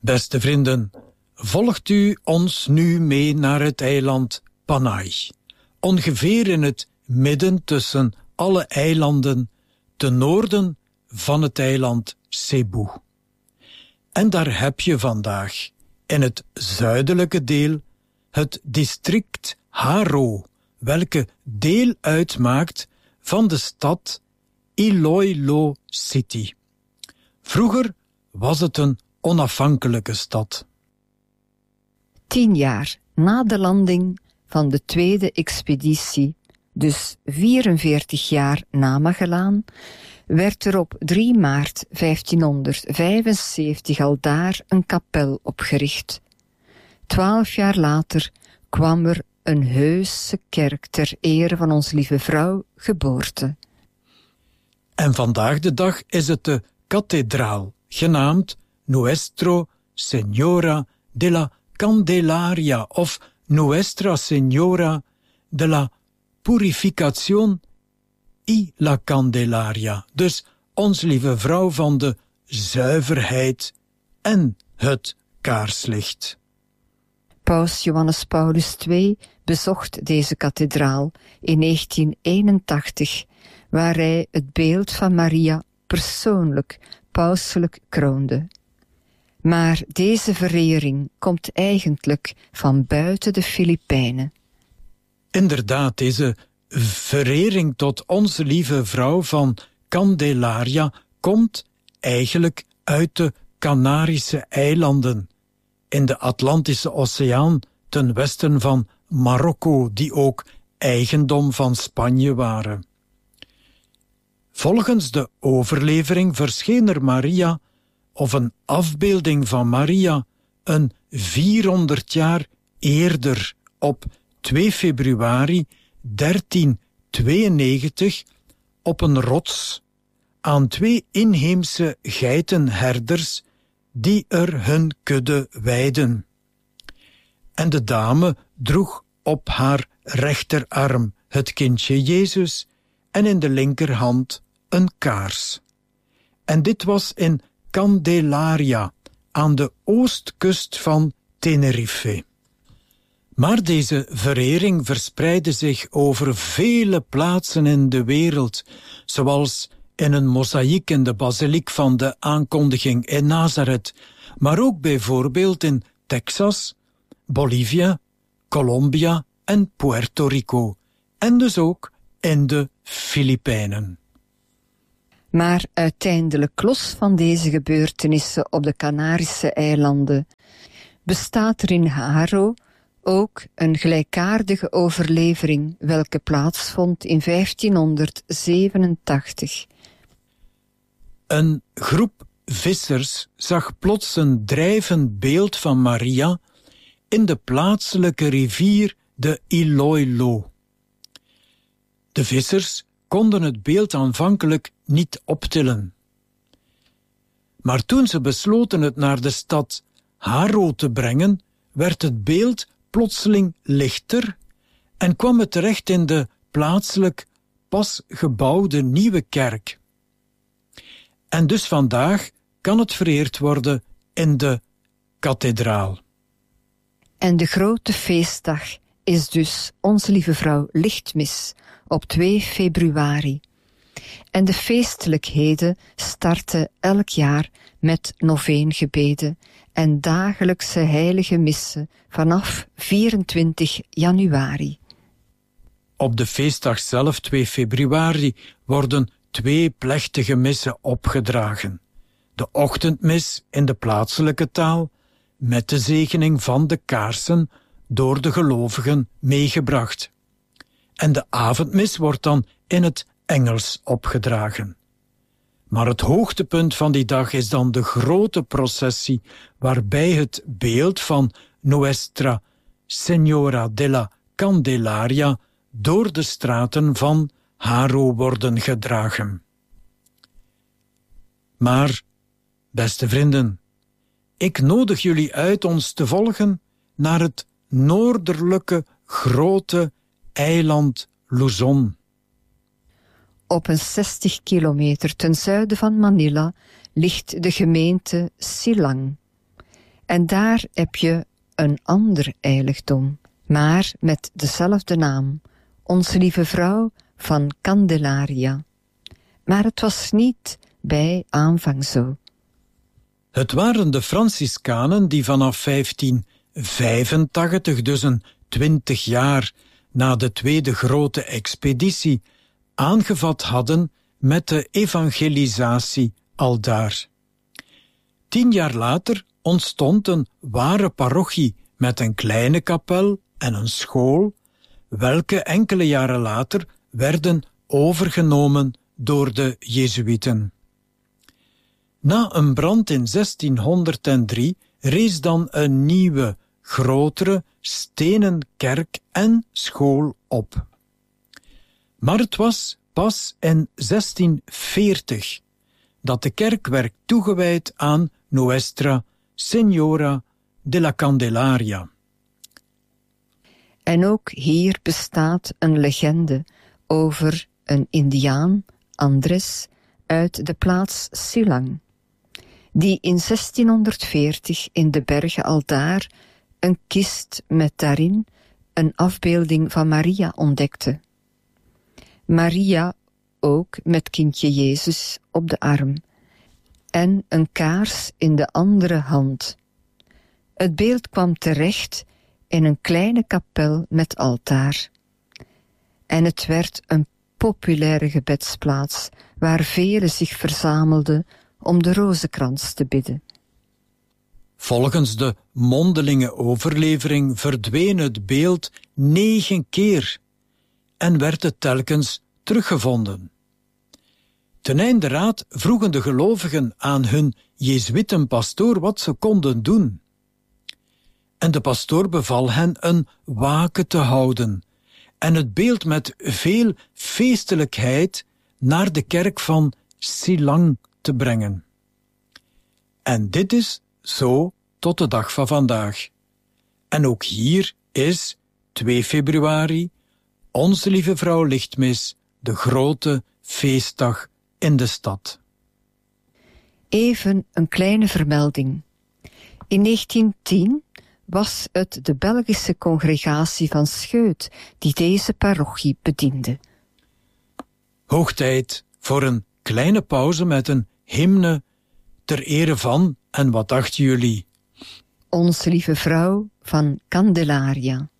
Beste vrienden, volgt u ons nu mee naar het eiland Panay, ongeveer in het midden tussen alle eilanden, ten noorden van het eiland Cebu. En daar heb je vandaag, in het zuidelijke deel, het district Haro, welke deel uitmaakt van de stad Iloilo City. Vroeger was het een onafhankelijke stad. 10 jaar na de landing van de tweede expeditie, dus 44 jaar na Magellaan, werd er op 3 maart 1575 aldaar een kapel opgericht. 12 jaar later kwam er een heuse kerk ter ere van Onze Lieve Vrouw geboorte. En vandaag de dag is het de kathedraal, genaamd Nuestra Señora de la Candelaria of Nuestra Señora de la Purificación y la Candelaria. Dus Onze Lieve Vrouw van de zuiverheid en het kaarslicht. Paus Johannes Paulus II bezocht deze kathedraal in 1981, waar hij het beeld van Maria persoonlijk pauselijk kroonde. Maar deze verering komt eigenlijk van buiten de Filipijnen. Inderdaad, deze verering tot Onze Lieve Vrouw van Candelaria komt eigenlijk uit de Canarische eilanden, in de Atlantische Oceaan ten westen van Marokko, die ook eigendom van Spanje waren. Volgens de overlevering verscheen er Maria, of een afbeelding van Maria, een 400 jaar eerder, op 2 februari 1392, op een rots, aan 2 inheemse geitenherders die er hun kudde weiden. En de dame droeg op haar rechterarm het kindje Jezus en in de linkerhand een kaars. En dit was in Candelaria, aan de oostkust van Tenerife. Maar deze verering verspreidde zich over vele plaatsen in de wereld, zoals in een mozaïek in de basiliek van de aankondiging in Nazareth, maar ook bijvoorbeeld in Texas, Bolivia, Colombia en Puerto Rico, en dus ook in de Filipijnen. Maar uiteindelijk, los van deze gebeurtenissen op de Canarische eilanden, bestaat er in Haro ook een gelijkaardige overlevering, welke plaatsvond in 1587. Een groep vissers zag plots een drijvend beeld van Maria in de plaatselijke rivier de Iloilo. De vissers konden het beeld aanvankelijk niet optillen. Maar toen ze besloten het naar de stad Haro te brengen, werd het beeld plotseling lichter en kwam het terecht in de plaatselijk pas gebouwde nieuwe kerk. En dus vandaag kan het vereerd worden in de kathedraal. En de grote feestdag is dus Onze Lieve Vrouw Lichtmis op 2 februari. En de feestelijkheden starten elk jaar met noveengebeden en dagelijkse heilige missen vanaf 24 januari. Op de feestdag zelf, 2 februari, worden 2 plechtige missen opgedragen. De ochtendmis in de plaatselijke taal, met de zegening van de kaarsen door de gelovigen meegebracht. En de avondmis wordt dan in het Engels opgedragen. Maar het hoogtepunt van die dag is dan de grote processie, waarbij het beeld van Nuestra Señora de la Candelaria door de straten van Haro worden gedragen. Maar, beste vrienden, ik nodig jullie uit ons te volgen naar het noordelijke grote eiland Luzon. Op een 60 kilometer ten zuiden van Manila ligt de gemeente Silang. En daar heb je een ander heiligdom, maar met dezelfde naam, Onze Lieve Vrouw van Candelaria. Maar het was niet bij aanvang zo. Het waren de Franciscanen die vanaf 1585, dus een 20 jaar na de tweede grote expeditie, aangevat hadden met de evangelisatie aldaar. 10 jaar later ontstond een ware parochie met een kleine kapel en een school, welke enkele jaren later werden overgenomen door de Jezuïeten. Na een brand in 1603 rees dan een nieuwe, grotere stenen kerk en school op. Maar het was pas in 1640 dat de kerk werd toegewijd aan Nuestra Señora de la Candelaria. En ook hier bestaat een legende over een Indiaan, Andres, uit de plaats Silang, die in 1640 in de bergen aldaar een kist met daarin een afbeelding van Maria ontdekte. Maria ook met kindje Jezus op de arm en een kaars in de andere hand. Het beeld kwam terecht in een kleine kapel met altaar. En het werd een populaire gebedsplaats waar velen zich verzamelden om de rozenkrans te bidden. Volgens de mondelinge overlevering verdween het beeld 9 keer en werd het telkens teruggevonden. Ten einde raad vroegen de gelovigen aan hun Jezuïtenpastoor wat ze konden doen. En de pastoor beval hen een waken te houden en het beeld met veel feestelijkheid naar de kerk van Silang te brengen. En dit is zo tot de dag van vandaag. En ook hier is 2 februari Onze Lieve Vrouw Lichtmis, de grote feestdag in de stad. Even een kleine vermelding. In 1910 was het de Belgische congregatie van Scheut die deze parochie bediende. Hoog tijd voor een kleine pauze met een hymne ter ere van, en wat dachten jullie? Onze Lieve Vrouw van Candelaria.